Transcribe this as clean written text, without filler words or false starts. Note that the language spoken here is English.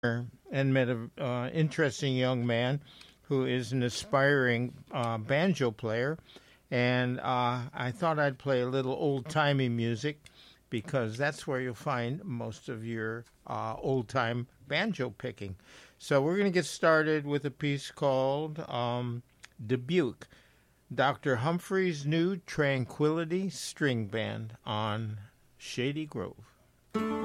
and met an interesting young man who is an aspiring banjo player. And I thought I'd play a little old-timey music because that's where you'll find most of your old-time banjo picking. So we're going to get started with a piece called Dubuque, Dr. Humphrey's New Tranquility String Band on Shady Grove.